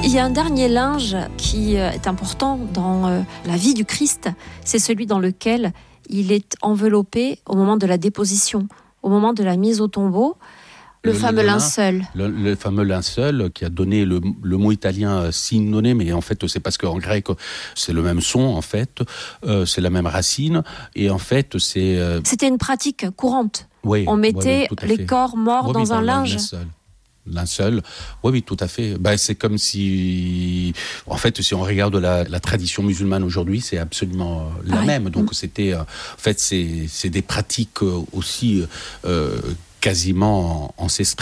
Il y a un dernier linge qui est important dans la vie du Christ, c'est celui dans lequel il est enveloppé au moment de la déposition, au moment de la mise au tombeau. Le fameux linceul. Le fameux linceul qui a donné le mot italien sinone, mais en fait c'est parce qu'en grec c'est le même son en fait, c'est la même racine et en fait c'est... C'était une pratique courante. Oui, on mettait les fait. corps morts dans un linge. Linceul, oui, tout à fait. C'est comme si, en fait, si on regarde la tradition musulmane aujourd'hui, c'est absolument la même. Donc c'était, en fait, c'est des pratiques aussi quasiment ancestrales.